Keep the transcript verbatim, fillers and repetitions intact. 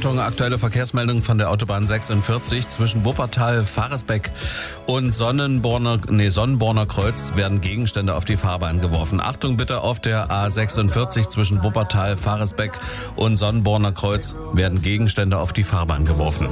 Achtung, aktuelle Verkehrsmeldung von der Autobahn sechsundvierzig zwischen Wuppertal, Faresbeck und Sonnenborner, nee, Sonnenborner Kreuz werden Gegenstände auf die Fahrbahn geworfen. Achtung bitte, auf der A sechsundvierzig zwischen Wuppertal, Faresbeck und Sonnenborner Kreuz werden Gegenstände auf die Fahrbahn geworfen.